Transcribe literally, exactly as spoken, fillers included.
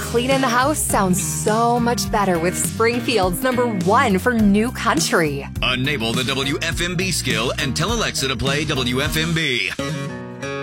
cleaning the house sounds so much better with Springfield's number one for new country. Enable the W F M B skill and tell Alexa to play W F M B.